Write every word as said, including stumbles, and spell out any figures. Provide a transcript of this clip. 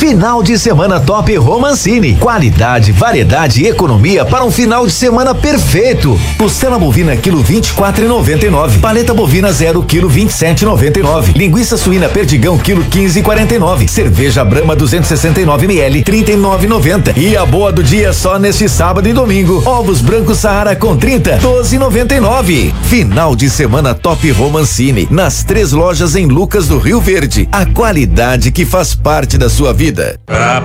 Final de semana top Romancini. Qualidade, variedade e economia para um final de semana perfeito. Costela bovina quilo vinte e quatro e noventa e nove. Paleta bovina zero quilo vinte e sete e noventa e nove. Linguiça suína perdigão quilo quinze e quarenta e nove. Cerveja Brahma duzentos e sessenta e nove mililitros trinta e nove e noventa. E a boa do dia só neste sábado e domingo. Ovos brancos Saara com trinta, doze e noventa e nove. Final de semana top Romancini. Nas três lojas em Lucas do Rio Verde. A qualidade que faz parte da sua vida. Pra